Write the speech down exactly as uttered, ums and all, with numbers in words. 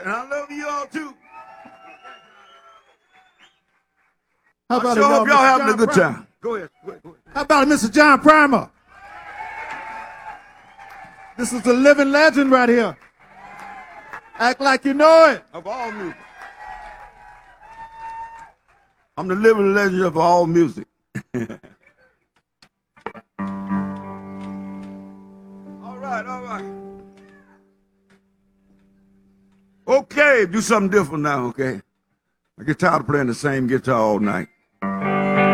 And I love you all too. How I about sure it, hope y'all Mister having a John good Primer? time. Go ahead. Go ahead, go ahead. How about it, Mister John Primer? This is a living legend right here. Act like you know it. Of all music. I'm the living legend of all music. All right, all right. Okay, do something different now, okay? I get tired of playing the same guitar all night.